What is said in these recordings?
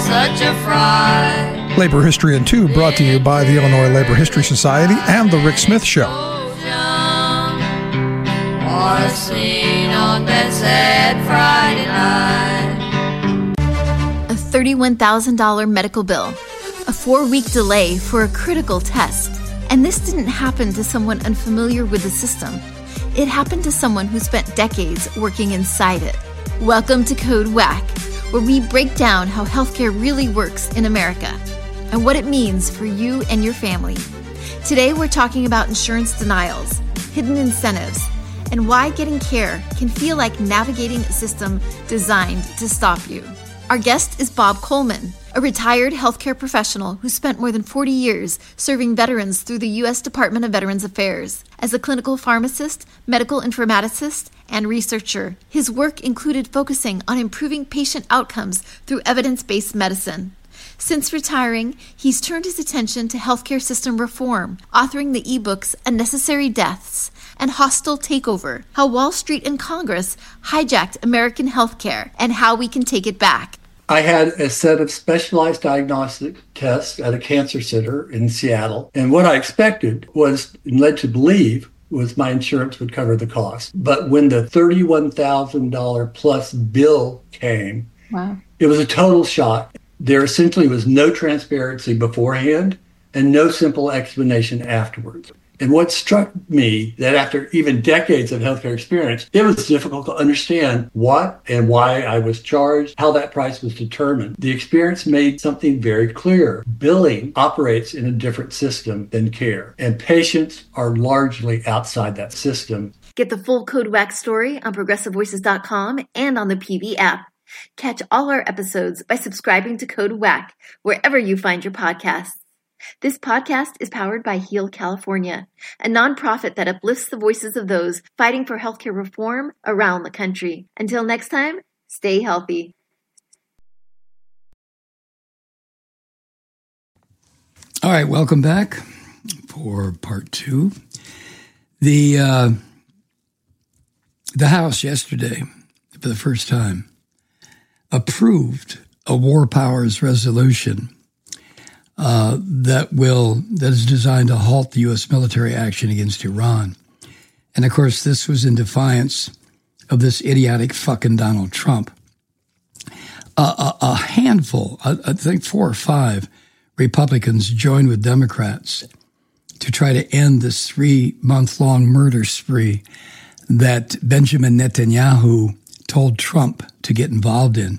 such a fright. Labor History in 2 brought to you by the Illinois Labor History Society and The Rick Smith Show. Or seen on that sad Friday night. A $31,000 medical bill, a 4-week delay for a critical test. And this didn't happen to someone unfamiliar with the system. It happened to someone who spent decades working inside it. Welcome to Code Whack, where we break down how healthcare really works in America and what it means for you and your family. Today, we're talking about insurance denials, hidden incentives, and why getting care can feel like navigating a system designed to stop you. Our guest is Bob Coleman, a retired healthcare professional who spent more than 40 years serving veterans through the U.S. Department of Veterans Affairs. As a clinical pharmacist, medical informaticist, and researcher, his work included focusing on improving patient outcomes through evidence-based medicine. Since retiring, he's turned his attention to healthcare system reform, authoring the ebooks Unnecessary Deaths and Hostile Takeover, How Wall Street and Congress Hijacked American Healthcare and How We Can Take It Back. I had a set of specialized diagnostic tests at a cancer center in Seattle. And what I expected was, and led to believe, was my insurance would cover the cost. But when the $31,000 plus bill came, wow, it was a total shock. There essentially was no transparency beforehand and no simple explanation afterwards. And what struck me, that after even decades of healthcare experience, it was difficult to understand what and why I was charged, how that price was determined. The experience made something very clear. Billing operates in a different system than care, and patients are largely outside that system. Get the full Code Whack story on ProgressiveVoices.com and on the PV app. Catch all our episodes by subscribing to Code Whack wherever you find your podcasts. This podcast is powered by Heal California, a nonprofit that uplifts the voices of those fighting for healthcare reform around the country. Until next time, stay healthy. All right, welcome back for part 2. The House yesterday, for the first time, approved a War Powers resolution that is designed to halt the U.S. military action against Iran. And of course, this was in defiance of this idiotic fucking Donald Trump. A handful, I think 4 or 5 Republicans joined with Democrats to try to end this 3-month-long murder spree that Benjamin Netanyahu told Trump to get involved in.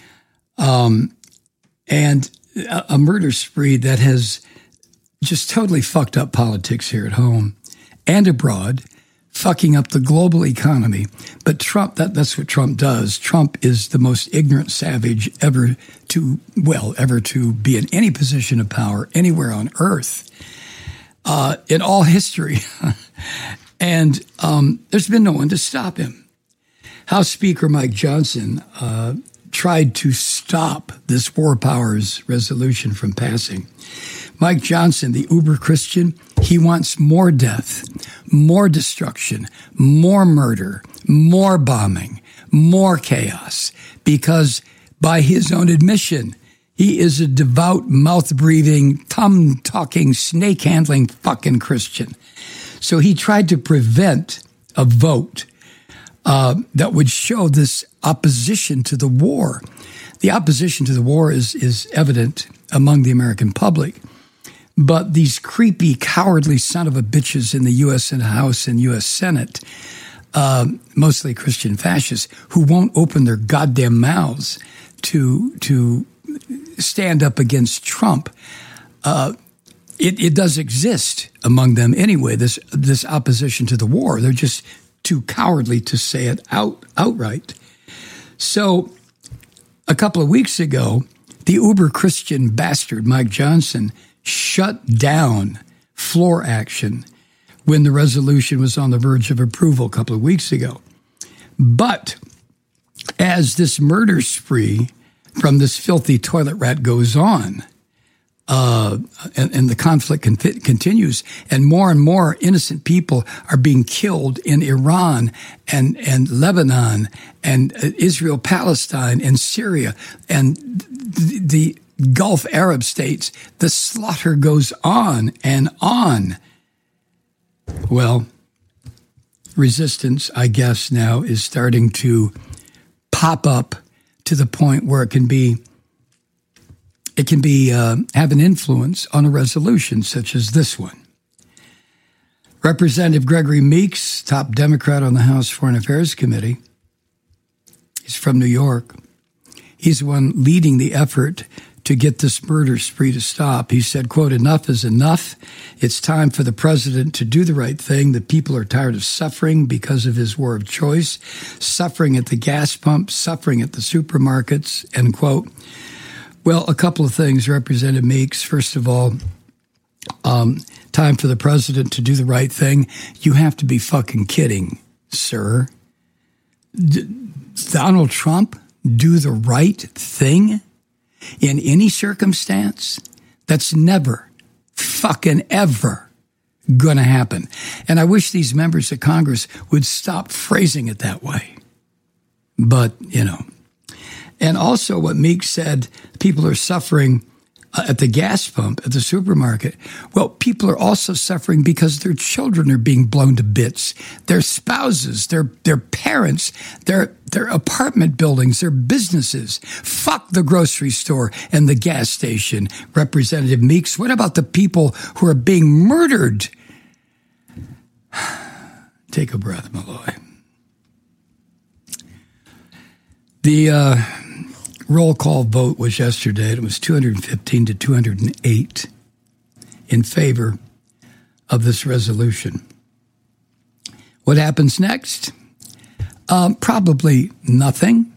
And a murder spree that has just totally fucked up politics here at home and abroad, fucking up the global economy. But Trump, that's what Trump does. Trump is the most ignorant savage ever to be in any position of power anywhere on earth in all history. And there's been no one to stop him. House Speaker Mike Johnson tried to stop this War Powers resolution from passing. Mike Johnson, the uber-Christian, he wants more death, more destruction, more murder, more bombing, more chaos, because by his own admission, he is a devout, mouth-breathing, tongue-talking, snake-handling fucking Christian. So he tried to prevent a vote that would show this opposition to the war. The opposition to the war is evident among the American public. But these creepy, cowardly son of a bitches in the U.S. House and U.S. Senate, mostly Christian fascists, who won't open their goddamn mouths to stand up against Trump, it does exist among them anyway, this opposition to the war. They're just too cowardly to say it outright. So a couple of weeks ago, the uber-Christian bastard Mike Johnson shut down floor action when the resolution was on the verge of approval a couple of weeks ago. But as this murder spree from this filthy toilet rat goes on, and the conflict continues, and more innocent people are being killed in Iran and Lebanon and Israel, Palestine and Syria and the Gulf Arab states. The slaughter goes on and on. Well, resistance, I guess, now is starting to pop up to the point where it can be have an influence on a resolution such as this one. Representative Gregory Meeks, top Democrat on the House Foreign Affairs Committee, he's from New York. He's the one leading the effort to get this murder spree to stop. He said, quote, "Enough is enough. It's time for the president to do the right thing. The people are tired of suffering because of his war of choice, suffering at the gas pump, suffering at the supermarkets," end quote. Well, a couple of things, Representative Meeks. First of all, time for the president to do the right thing. You have to be fucking kidding, sir. Donald Trump do the right thing in any circumstance? That's never, fucking ever going to happen. And I wish these members of Congress would stop phrasing it that way. But, you know. And also what Meeks said, people are suffering at the gas pump, at the supermarket. Well, people are also suffering because their children are being blown to bits. Their spouses, their parents, their apartment buildings, their businesses. Fuck the grocery store and the gas station, Representative Meeks. What about the people who are being murdered? Take a breath, Malloy. The roll call vote was yesterday. It was 215 to 208 in favor of this resolution. What happens next? Probably nothing.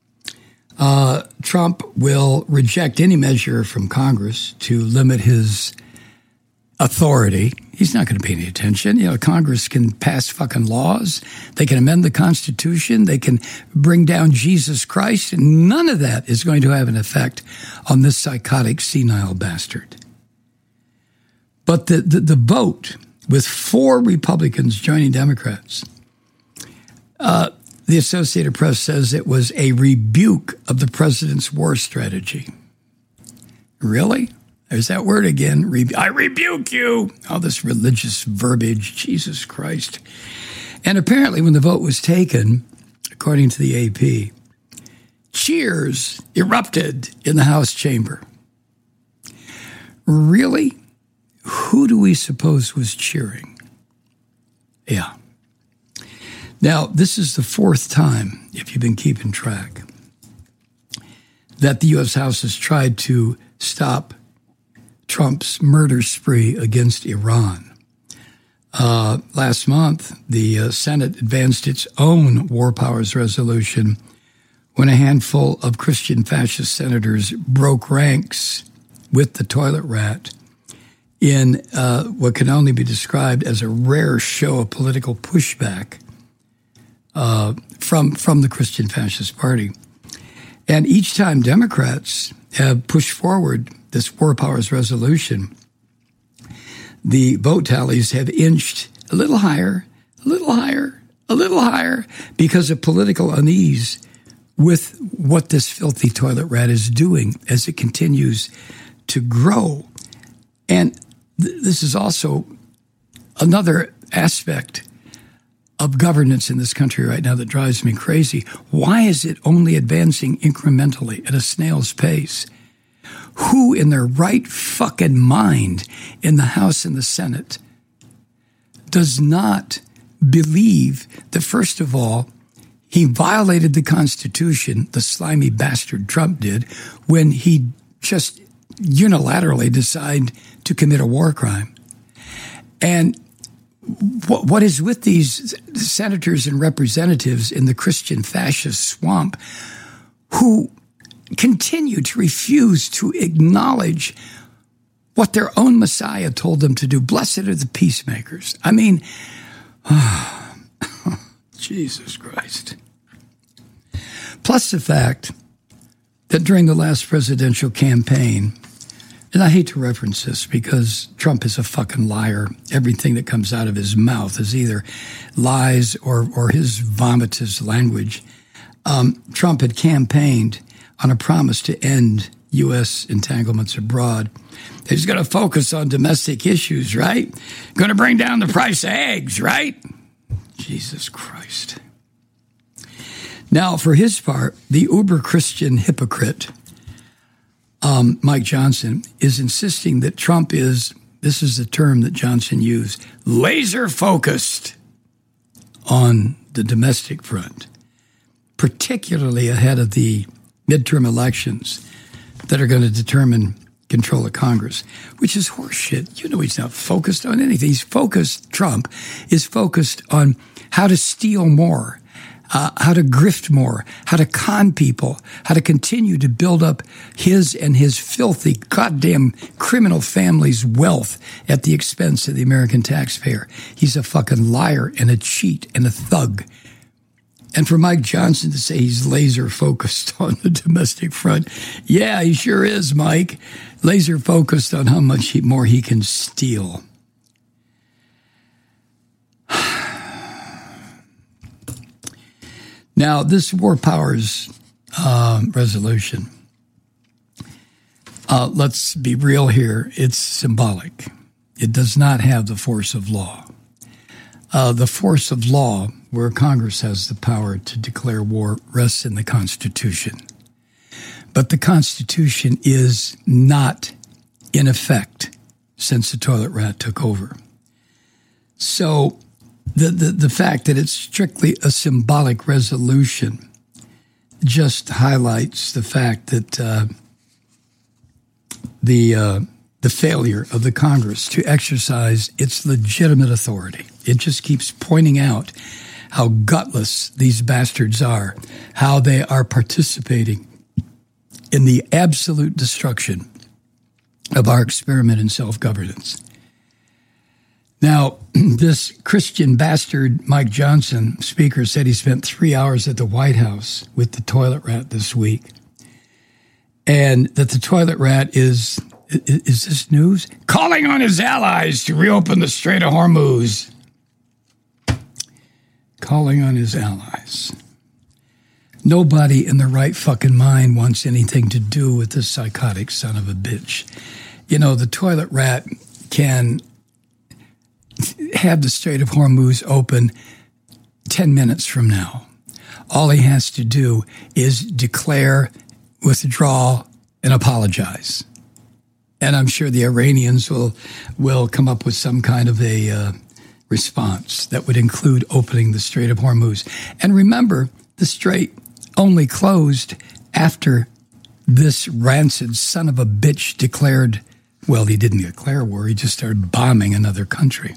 Trump will reject any measure from Congress to limit his authority. He's not going to pay any attention. You know, Congress can pass fucking laws. They can amend the Constitution. They can bring down Jesus Christ. And none of that is going to have an effect on this psychotic, senile bastard. But the vote, with 4 Republicans joining Democrats, the Associated Press says it was a rebuke of the president's war strategy. Really? There's that word again. I rebuke you. All this religious verbiage. Jesus Christ. And apparently when the vote was taken, according to the AP, cheers erupted in the House chamber. Really? Who do we suppose was cheering? Yeah. Now, this is the 4th time, if you've been keeping track, that the U.S. House has tried to stop Trump's murder spree against Iran. Last month, the Senate advanced its own war powers resolution when a handful of Christian fascist senators broke ranks with the toilet rat in what can only be described as a rare show of political pushback from the Christian Fascist Party. And each time Democrats have pushed forward this war powers resolution, the vote tallies have inched a little higher, a little higher, a little higher because of political unease with what this filthy toilet rat is doing as it continues to grow. And this is also another aspect of governance in this country right now that drives me crazy. Why is it only advancing incrementally at a snail's pace? Who in their right fucking mind in the House and the Senate does not believe that, first of all, he violated the Constitution, the slimy bastard Trump did, when he just unilaterally decided to commit a war crime? And what is with these senators and representatives in the Christian fascist swamp who continue to refuse to acknowledge what their own Messiah told them to do? Blessed are the peacemakers. I mean, Jesus Christ. Plus the fact that during the last presidential campaign, And I hate to reference this because Trump is a fucking liar. Everything that comes out of his mouth is either lies or his vomitous language. Trump had campaigned on a promise to end U.S. entanglements abroad. He's going to focus on domestic issues, right? Going to bring down the price of eggs, right? Jesus Christ. Now, for his part, the uber-Christian hypocrite, Mike Johnson, is insisting that Trump is, this is the term that Johnson used, laser-focused on the domestic front, particularly ahead of the midterm elections that are going to determine control of Congress, which is horseshit. You know he's not focused on anything. He's focused, Trump is focused on how to steal more, how to grift more, how to con people, how to continue to build up his and his filthy, goddamn criminal family's wealth at the expense of the American taxpayer. He's a fucking liar and a cheat and a thug. And for Mike Johnson to say he's laser focused on the domestic front, yeah, he sure is, Mike. Laser focused on how much more he can steal. Now, this War Powers resolution, let's be real here, it's symbolic. It does not have the force of law. The force of law, where Congress has the power to declare war, rests in the Constitution. But the Constitution is not in effect since the toilet rat took over. So the fact that it's strictly a symbolic resolution just highlights the fact that the failure of the Congress to exercise its legitimate authority. It just keeps pointing out how gutless these bastards are, how they are participating in the absolute destruction of our experiment in self-governance. Now, this Christian bastard, Mike Johnson, speaker, said he spent 3 hours at the White House with the toilet rat this week, and that the toilet rat is this news? Calling on his allies to reopen the Strait of Hormuz. Calling on his allies. Nobody in their right fucking mind wants anything to do with this psychotic son of a bitch. You know, the toilet rat can have the Strait of Hormuz open 10 minutes from now. All he has to do is declare, withdraw, and apologize. And I'm sure the Iranians will come up with some kind of a response that would include opening the Strait of Hormuz. And remember, the strait only closed after this rancid son of a bitch declared, well, he didn't declare war, he just started bombing another country.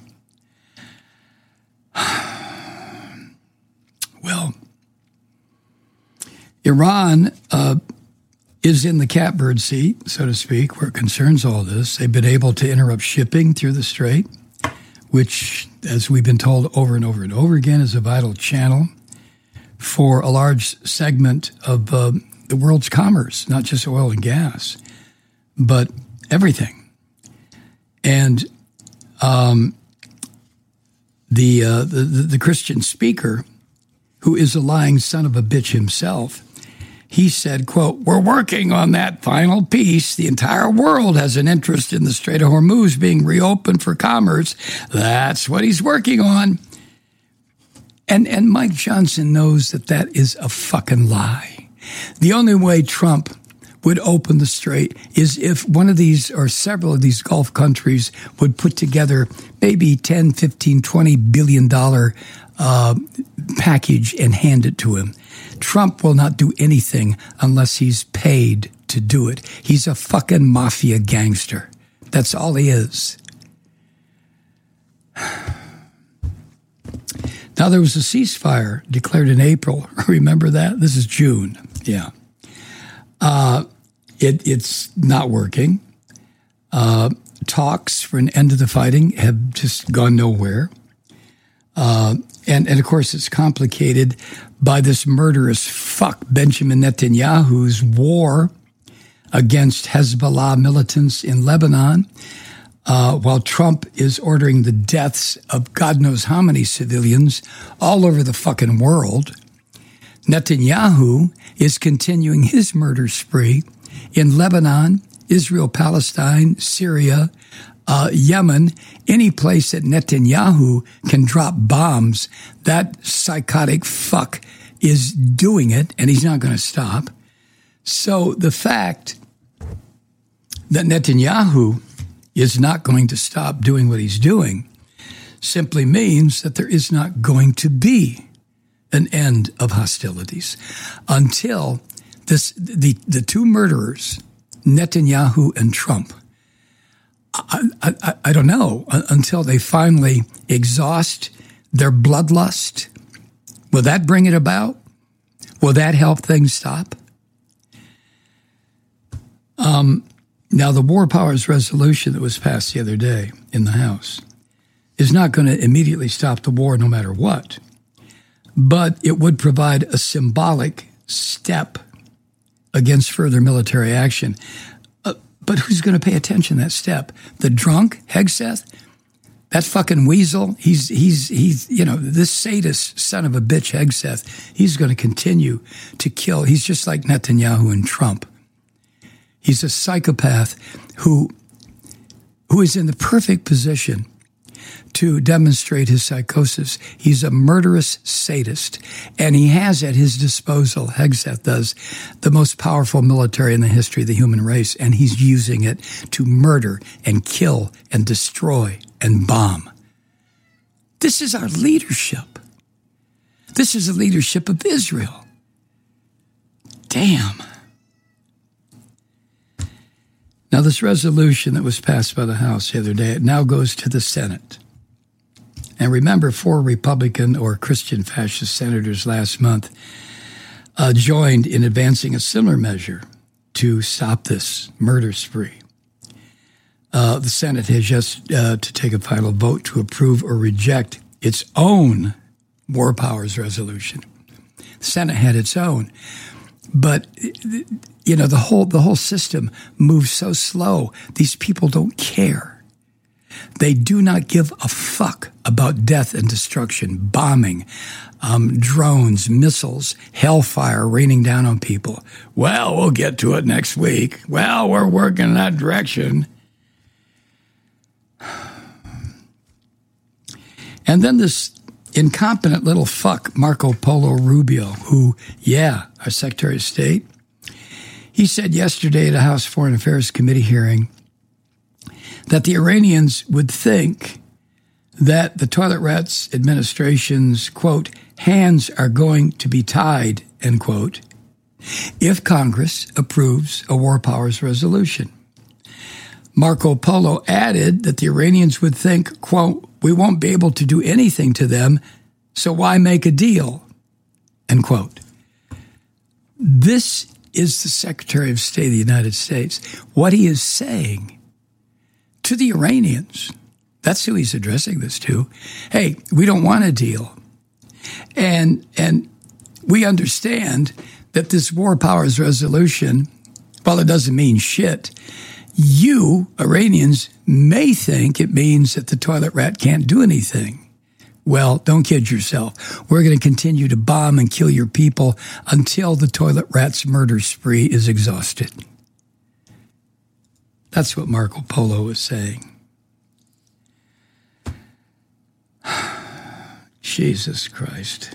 Well, Iran is in the catbird seat, so to speak, where it concerns all this. They've been able to interrupt shipping through the strait, which, as we've been told over and over and over again, is a vital channel for a large segment of the world's commerce, not just oil and gas, but everything. And the Christian speaker, who is a lying son of a bitch himself, he said, quote, "We're working on that final piece. The entire world has an interest in the Strait of Hormuz being reopened for commerce. That's what he's working on." And Mike Johnson knows that that is a fucking lie. The only way Trump would open the strait is if one of these or several of these Gulf countries would put together maybe $10, $15, $20 billion package and hand it to him. Trump will not do anything unless he's paid to do it. He's a fucking mafia gangster. That's all he is. Now, there was a ceasefire declared in April. Remember that? This is June. Yeah. It's not working. Talks for an end to the fighting have just gone nowhere. And of course, it's complicated by this murderous fuck, Benjamin Netanyahu's war against Hezbollah militants in Lebanon, while Trump is ordering the deaths of God knows how many civilians all over the fucking world. Netanyahu is continuing his murder spree in Lebanon, Israel, Palestine, Syria, Yemen, any place that Netanyahu can drop bombs. That psychotic fuck is doing it, and he's not going to stop. So the fact that Netanyahu is not going to stop doing what he's doing simply means that there is not going to be an end of hostilities until the two murderers, Netanyahu and Trump, I don't know, until they finally exhaust their bloodlust. Will that bring it about? Will that help things stop? Now, the War Powers Resolution that was passed the other day in the House is not going to immediately stop the war no matter what, but it would provide a symbolic step against further military action. But who's going to pay attention to that step? The drunk, Hegseth? That fucking weasel? He's this sadist son of a bitch, Hegseth, he's going to continue to kill. He's just like Netanyahu and Trump. He's a psychopath who is in the perfect position to demonstrate his psychosis. He's a murderous sadist, and he has at his disposal, Hegseth does, the most powerful military in the history of the human race, and he's using it to murder and kill and destroy and bomb. This is our leadership. This is the leadership of Israel. Damn. Now, this resolution that was passed by the House the other day, it now goes to the Senate. And remember, 4 Republican or Christian fascist senators last month joined in advancing a similar measure to stop this murder spree. The Senate has just to take a final vote to approve or reject its own War Powers Resolution. The Senate had its own. But, the whole system moves so slow. These people don't care. They do not give a fuck about death and destruction, bombing, drones, missiles, hellfire raining down on people. Well, we'll get to it next week. Well, we're working in that direction. And then this incompetent little fuck, Marco Polo Rubio, who, our Secretary of State, he said yesterday at a House Foreign Affairs Committee hearing that the Iranians would think that the Toilet Rats administration's, quote, hands are going to be tied, end quote, if Congress approves a War Powers Resolution. Marco Polo added that the Iranians would think, quote, we won't be able to do anything to them, so why make a deal, end quote. This is the Secretary of State of the United States. What he is saying to the Iranians, that's who he's addressing this to. Hey, we don't want a deal. And we understand that this War Powers Resolution, while it doesn't mean shit, you, Iranians, may think it means that the toilet rat can't do anything. Well, don't kid yourself. We're going to continue to bomb and kill your people until the toilet rat's murder spree is exhausted. That's what Marco Polo is saying. Jesus Christ.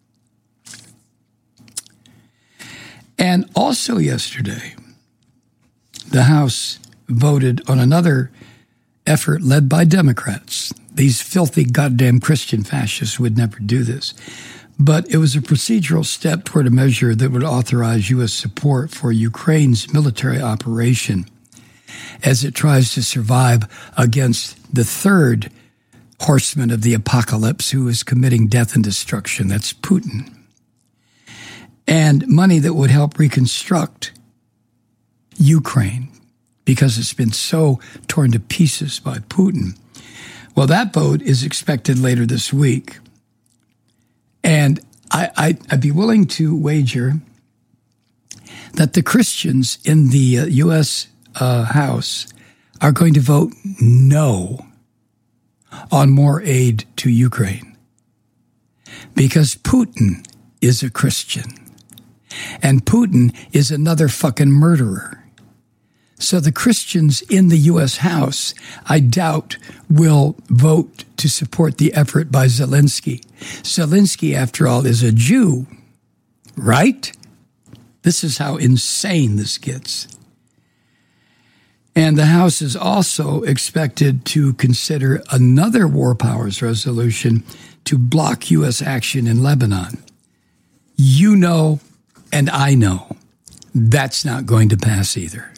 And also yesterday, the House voted on another effort led by Democrats. These filthy goddamn Christian fascists would never do this. But it was a procedural step toward a measure that would authorize U.S. support for Ukraine's military operation as it tries to survive against the third horseman of the apocalypse who is committing death and destruction. That's Putin. And money that would help reconstruct Ukraine because it's been so torn to pieces by Putin. Well, that vote is expected later this week. And I'd be willing to wager that the Christians in the U.S. House are going to vote no on more aid to Ukraine because Putin is a Christian and Putin is another fucking murderer. So the Christians in the U.S. House, I doubt, will vote to support the effort by Zelensky. Zelensky, after all, is a Jew, right? This is how insane this gets. And the House is also expected to consider another war powers resolution to block U.S. action in Lebanon. You know, and I know, that's not going to pass either.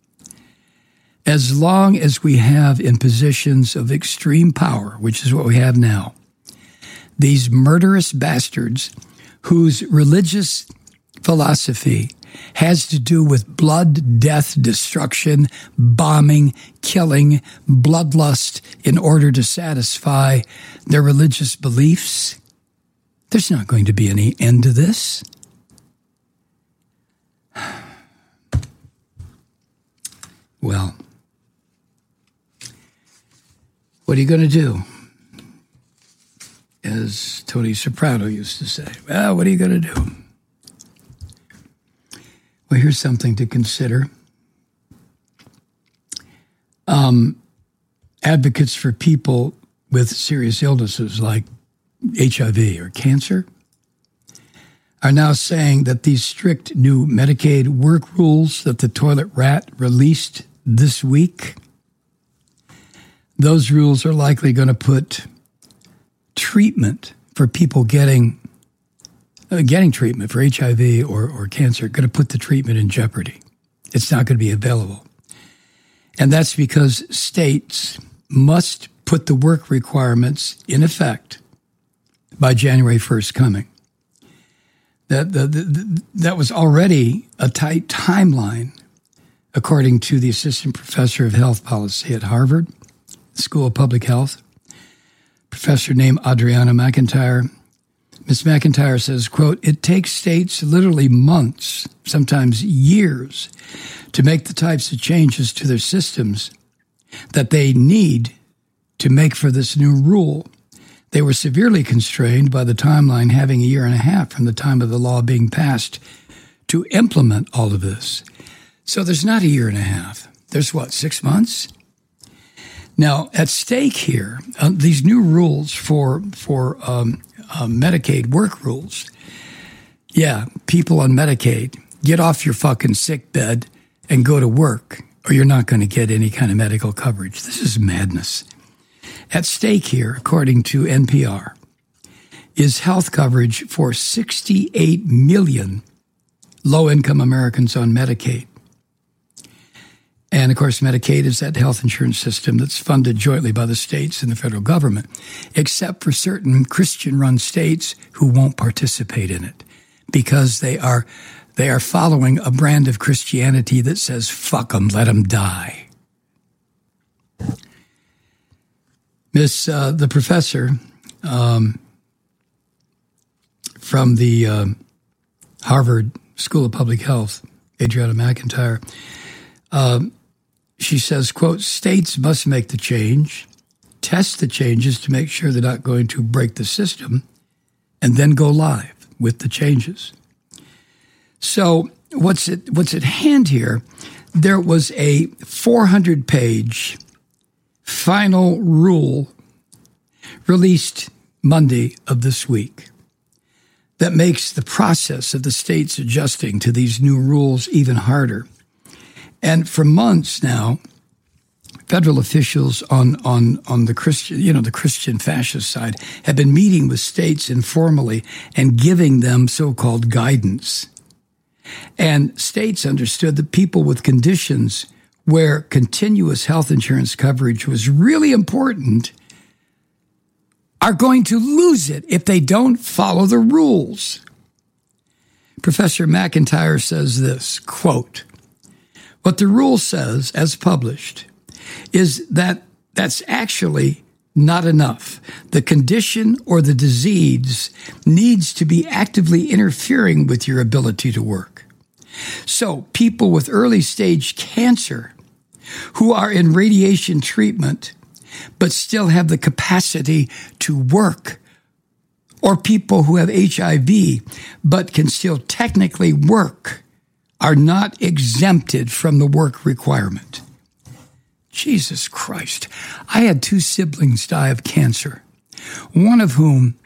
As long as we have in positions of extreme power, which is what we have now, these murderous bastards whose religious philosophy has to do with blood, death, destruction, bombing, killing, bloodlust in order to satisfy their religious beliefs, there's not going to be any end to this. Well, what are you going to do? As Tony Soprano used to say, well, what are you going to do? Well, here's something to consider. Advocates for people with serious illnesses like HIV or cancer are now saying that these strict new Medicaid work rules that the toilet rat released this week, those rules are likely going to put treatment for people getting treatment for HIV or cancer, going to put the treatment in jeopardy. It's not going to be available. And that's because states must put the work requirements in effect by January 1st coming. That was already a tight timeline, according to the assistant professor of health policy at Harvard School of Public Health, professor named Adriana McIntyre. Ms. McIntyre says, quote, "It takes states literally months, sometimes years, to make the types of changes to their systems that they need to make for this new rule. They were severely constrained by the timeline having a year and a half from the time of the law being passed to implement all of this." So there's not a year and a half. There's what, 6 months? Now, at stake here, these new rules for Medicaid work rules. Yeah, people on Medicaid, get off your fucking sick bed and go to work, or you're not going to get any kind of medical coverage. This is madness. At stake here, according to NPR, is health coverage for 68 million low-income Americans on Medicaid. And, of course, Medicaid is that health insurance system that's funded jointly by the states and the federal government, except for certain Christian-run states who won't participate in it because they are following a brand of Christianity that says, fuck them, let them die. The professor from the Harvard School of Public Health, Adriana McIntyre, she says, quote, "States must make the change, test the changes to make sure they're not going to break the system, and then go live with the changes." So what's at hand here? There was a 400-page final rule released Monday of this week that makes the process of the states adjusting to these new rules even harder. And for months now, federal officials on the Christian fascist side have been meeting with states informally and giving them so-called guidance. And states understood that people with conditions where continuous health insurance coverage was really important are going to lose it if they don't follow the rules. Professor McIntyre says this, quote, "What the rule says, as published, is that that's actually not enough. The condition or the disease needs to be actively interfering with your ability to work. So people with early stage cancer who are in radiation treatment but still have the capacity to work, or people who have HIV but can still technically work, are not exempted from the work requirement. Jesus Christ. I had 2 siblings die of cancer, one of whom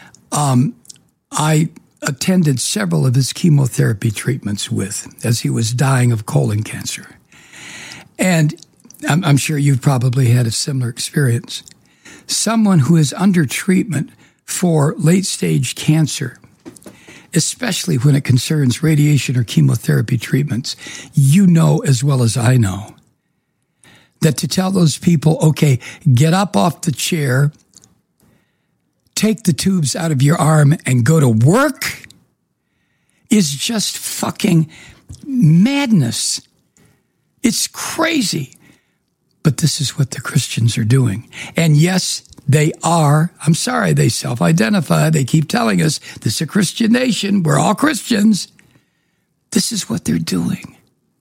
I attended several of his chemotherapy treatments with as he was dying of colon cancer. And I'm sure you've probably had a similar experience. Someone who is under treatment for late-stage cancer, especially when it concerns radiation or chemotherapy treatments, you know as well as I know that to tell those people, okay, get up off the chair, take the tubes out of your arm and go to work is just fucking madness. It's crazy. But this is what the Christians are doing. And yes, they are. I'm sorry, they self-identify. They keep telling us this is a Christian nation. We're all Christians. This is what they're doing.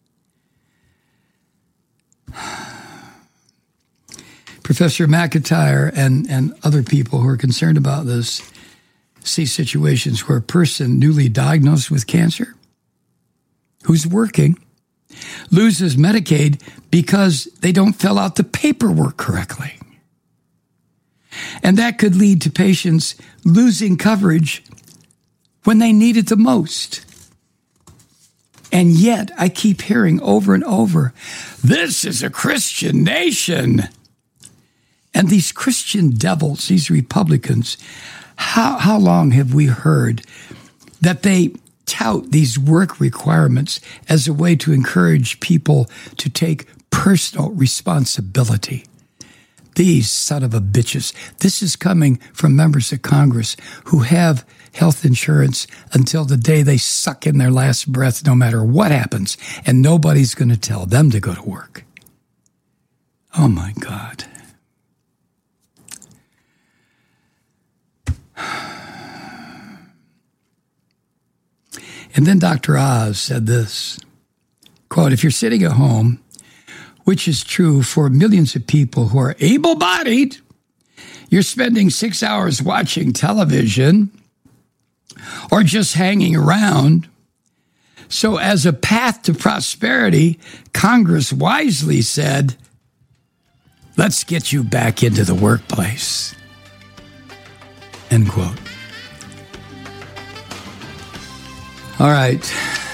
Professor McIntyre and other people who are concerned about this see situations where a person newly diagnosed with cancer, who's working, loses Medicaid because they don't fill out the paperwork correctly. And that could lead to patients losing coverage when they need it the most. And yet, I keep hearing over and over, this is a Christian nation. And these Christian devils, these Republicans, how long have we heard that they tout these work requirements as a way to encourage people to take personal responsibility? These son of a bitches. This is coming from members of Congress who have health insurance until the day they suck in their last breath, no matter what happens, and nobody's going to tell them to go to work. Oh, my God. And then Dr. Oz said this, quote, if you're sitting at home, which is true for millions of people who are able-bodied, you're spending 6 hours watching television or just hanging around. So as a path to prosperity, Congress wisely said, let's get you back into the workplace. End quote. All right.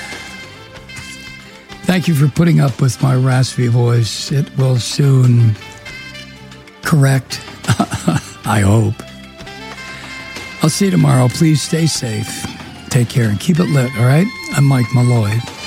Thank you for putting up with my raspy voice. It will soon correct, I hope. I'll see you tomorrow. Please stay safe. Take care and keep it lit, all right? I'm Mike Malloy.